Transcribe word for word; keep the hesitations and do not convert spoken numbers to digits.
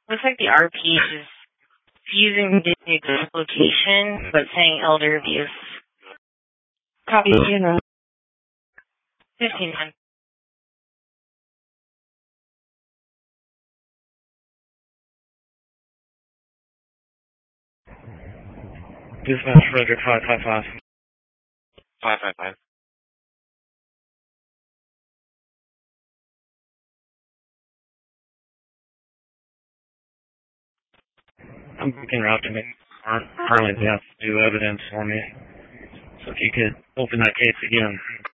Looks like the R P is using the exact location, but saying elder abuse. Copy, General. fifteen ten. Dispatch Frederick five five five. five five five. I'm booking route to make Harlan have to do evidence for me. So if you could open that case again.